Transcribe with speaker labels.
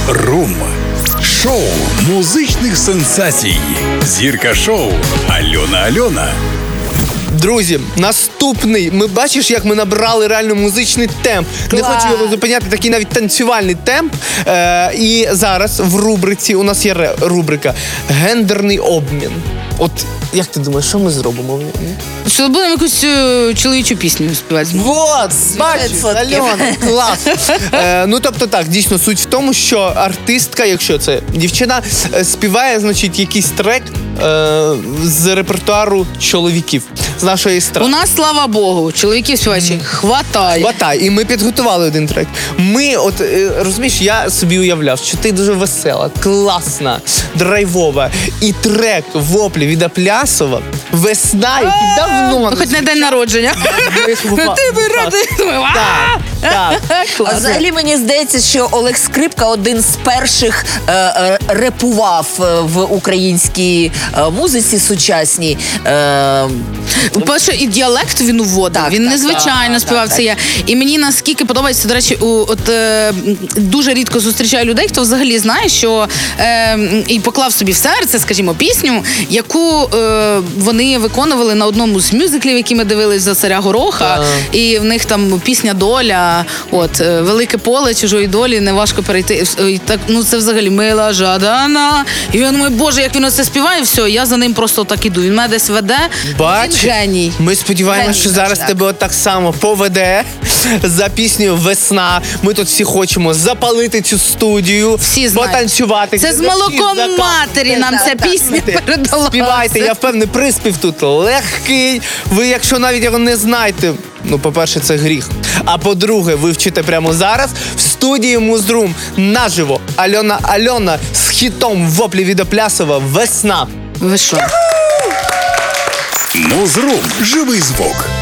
Speaker 1: Муз-рум. Шоу музичних сенсацій. Зірка шоу Альона.
Speaker 2: Друзі, наступний. Ми бачиш, як ми набрали реально музичний темп. Не хочу його зупиняти, такий навіть танцювальний темп. І зараз в рубриці, у нас є рубрика «Гендерний обмін». От, як ти думаєш, що ми зробимо?
Speaker 3: Що будемо якусь чоловічу пісню співати?
Speaker 2: Вот, бачиш, Альона, клас. Ну, тобто так, дійсно, суть в тому, що артистка, якщо це дівчина, співає, значить, якийсь трек з репертуару чоловіків, з нашої естради.
Speaker 3: У нас, слава Богу, чоловіків співаючих хватає.
Speaker 2: І ми підготували один трек. Ми, от, розумієш, я собі уявляв, що ти дуже весела, класна, драйвова. І трек «Воплі» від Аплясова «Весна», який давно...
Speaker 3: Хоч на день народження. Ти би радий.
Speaker 2: Так.
Speaker 4: А взагалі мені здається, що Олег Скрипка один з перших репував в українській музиці сучасній.
Speaker 3: Перше, і діалект він уводив. Він незвичайно співав це я. І мені наскільки подобається, до речі, дуже рідко зустрічаю людей, хто взагалі знає, що і поклав собі в серце, скажімо, пісню, яку вони виконували на одному з мюзиклів, які ми дивились за «Царя Гороха. І в них там пісня «Доля», «Велике поле чужої долі, неважко перейти». І так, це взагалі «Мила Жадана». І я думаю, боже, як він оце співає, все, я за ним просто так іду. Він мене десь веде. Він геній.
Speaker 2: Ми сподіваємося, що зараз тебе так само поведе за піснею «Весна». Ми тут всі хочемо запалити цю студію, потанцювати.
Speaker 3: Це з молоком матері нам ця пісня передала.
Speaker 2: Співайте, я впевнений, приспів тут легкий. Ви, якщо навіть його не знаєте, по-перше, це гріх. А по-друге, ви вчите прямо зараз в студії Муз-рум наживо. Альона з хітом «Воплі» від Аплясова «Весна».
Speaker 3: Ви що?
Speaker 1: Муз-рум. Живий звук.